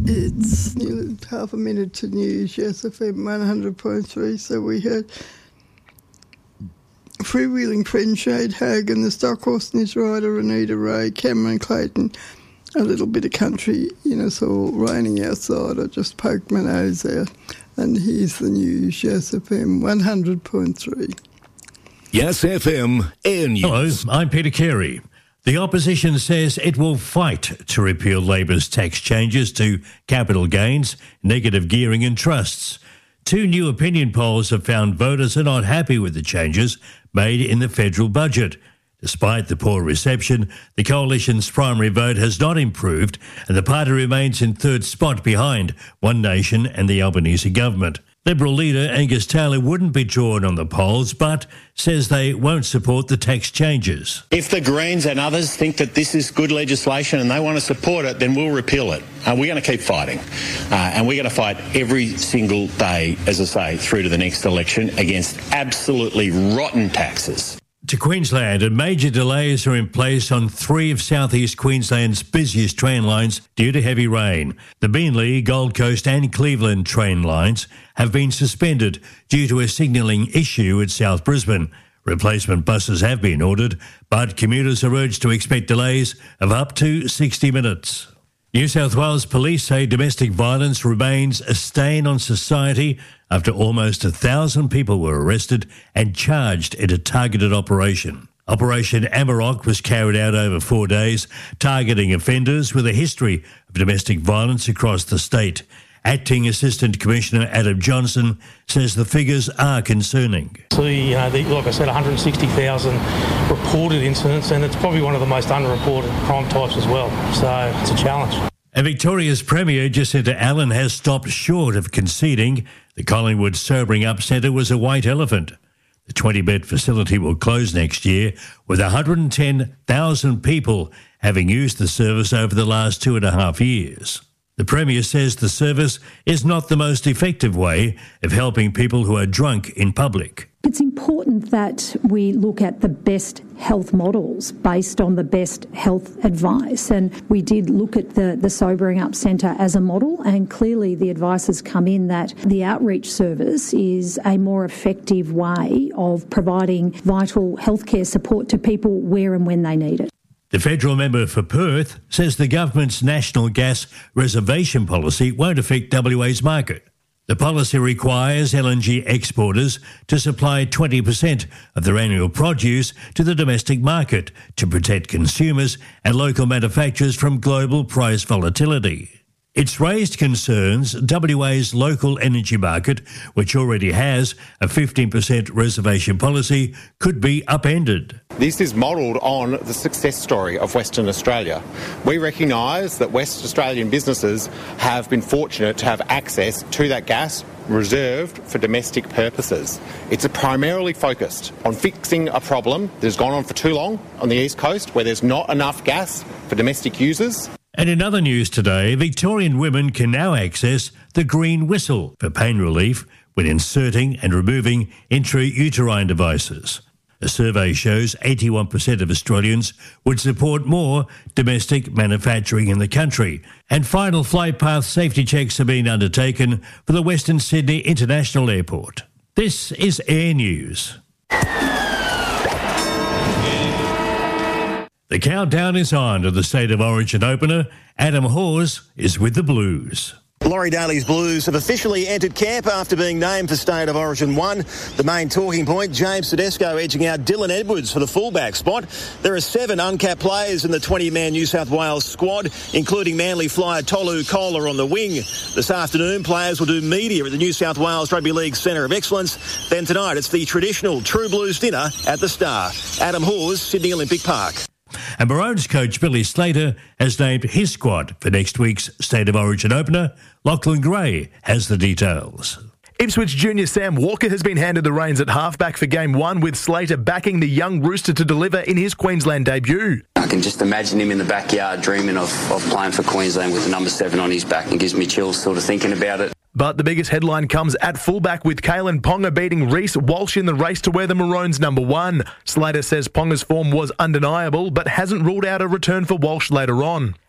It's nearly half a minute to news, Yes FM 100.3. So we heard Freewheeling friend Shade Hagan, the stock horse and his rider Anita Ray, Cameron Clayton, a little bit of country, it's all raining outside. I just poked my nose out. And here's the news, Yes FM 100.3. Yes FM Air News. Hello, I'm Peter Carey. The opposition says it will fight to repeal Labor's tax changes to capital gains, negative gearing and trusts. 2 new opinion polls have found voters are not happy with the changes made in the federal budget. Despite the poor reception, the coalition's primary vote has not improved and the party remains in third spot behind One Nation and the Albanese government. Liberal leader Angus Taylor wouldn't be drawn on the polls, but says they won't support the tax changes. If the Greens and others think that this is good legislation and they want to support it, then we'll repeal it. We're going to keep fighting. And we're going to fight every single day, as I say, through to the next election against absolutely rotten taxes. To Queensland, and major delays are in place on 3 of southeast Queensland's busiest train lines due to heavy rain. The Beenleigh, Gold Coast and Cleveland train lines have been suspended due to a signalling issue at South Brisbane. Replacement buses have been ordered, but commuters are urged to expect delays of up to 60 minutes. New South Wales police say domestic violence remains a stain on society after almost 1,000 people were arrested and charged in a targeted operation. Operation Amarok was carried out over 4 days, targeting offenders with a history of domestic violence across the state. Acting Assistant Commissioner Adam Johnson says the figures are concerning. Like I said, 160,000 reported incidents, and it's probably one of the most underreported crime types as well. So it's a challenge. And Victoria's Premier Jacinta Allen has stopped short of conceding the Collingwood Sobering Up Centre was a white elephant. The 20-bed facility will close next year, with 110,000 people having used the service over the last 2.5 years. The Premier says the service is not the most effective way of helping people who are drunk in public. It's important that we look at the best health models based on the best health advice. And we did look at the Sobering Up Centre as a model, and clearly the advice has come in that the outreach service is a more effective way of providing vital healthcare support to people where and when they need it. The federal member for Perth says the government's national gas reservation policy won't affect WA's market. The policy requires LNG exporters to supply 20% of their annual produce to the domestic market to protect consumers and local manufacturers from global price volatility. It's raised concerns WA's local energy market, which already has a 15% reservation policy, could be upended. This is modelled on the success story of Western Australia. We recognise that West Australian businesses have been fortunate to have access to that gas reserved for domestic purposes. It's primarily focused on fixing a problem that has gone on for too long on the East Coast, where there's not enough gas for domestic users. And in other news today, Victorian women can now access the green whistle for pain relief when inserting and removing intrauterine devices. A survey shows 81% of Australians would support more domestic manufacturing in the country. And final flight path safety checks are being undertaken for the Western Sydney International Airport. This is Air News. The countdown is on to the State of Origin opener. Adam Hawes is with the Blues. Laurie Daly's Blues have officially entered camp after being named for State of Origin 1. The main talking point, James Tedesco edging out Dylan Edwards for the fullback spot. There are 7 uncapped players in the 20-man New South Wales squad, including Manly flyer Tolu Kola on the wing. This afternoon, players will do media at the New South Wales Rugby League Centre of Excellence. Then tonight, it's the traditional True Blues dinner at the Star. Adam Hawes, Sydney Olympic Park. And Maroons coach Billy Slater has named his squad for next week's State of Origin opener. Lachlan Gray has the details. Ipswich junior Sam Walker has been handed the reins at halfback for Game 1, with Slater backing the young Rooster to deliver in his Queensland debut. I can just imagine him in the backyard dreaming of playing for Queensland with the number 7 on his back, and gives me chills sort of thinking about it. But the biggest headline comes at fullback, with Kalen Ponga beating Reece Walsh in the race to wear the Maroons number 1. Slater says Ponga's form was undeniable, but hasn't ruled out a return for Walsh later on.